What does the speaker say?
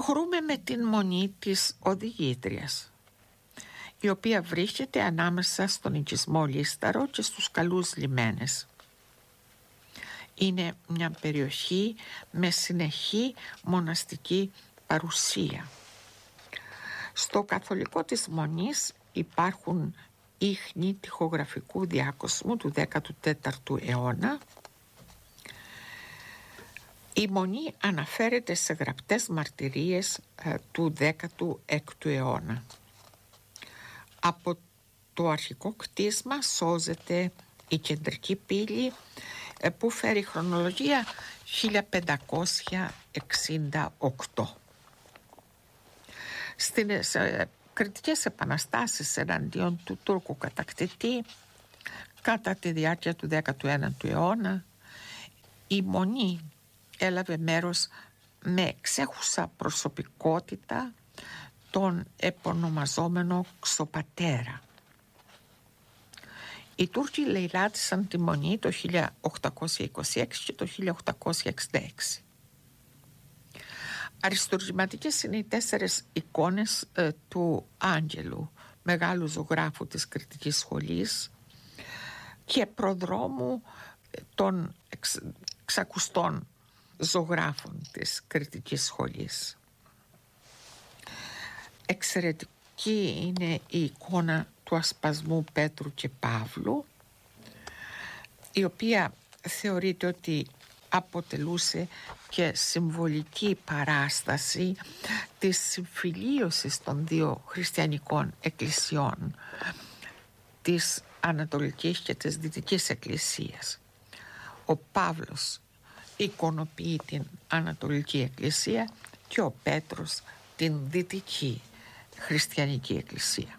Προχωρούμε με την μονή της οδηγήτριας, η οποία βρίσκεται ανάμεσα στον οικισμό Λίσταρο και στους καλούς λιμένες. Είναι μια περιοχή με συνεχή μοναστική παρουσία. Στο καθολικό της μονής υπάρχουν ίχνη τοιχογραφικού διάκοσμου του 14ου αιώνα. Η μονή αναφέρεται σε γραπτές μαρτυρίες του 16ου αιώνα. Από το αρχικό κτίσμα σώζεται η κεντρική πύλη που φέρει χρονολογία 1568. Στις κριτικές επαναστάσεις εναντίον του Τούρκου κατακτητή κατά τη διάρκεια του 19ου αιώνα, η μονή έλαβε μέρος με ξέχουσα προσωπικότητα τον επωνομαζόμενο Ξοπατέρα. Οι Τούρκοι λαιλάτισαν τη μονή το 1826 και το 1866. Αριστουργηματικές είναι οι 4 εικόνες του Άγγελου, μεγάλου ζωγράφου της κριτικής σχολής και προδρόμου των ξακουστών ζωγράφων της κριτικής σχολής. Εξαιρετική είναι η εικόνα του ασπασμού Πέτρου και Παύλου, η οποία θεωρείται ότι αποτελούσε και συμβολική παράσταση της συμφιλίωσης των δύο χριστιανικών εκκλησιών, της Ανατολικής και της Δυτικής Εκκλησίας. Ο Παύλος εικονοποιεί την Ανατολική Εκκλησία και ο Πέτρος την Δυτική Χριστιανική Εκκλησία.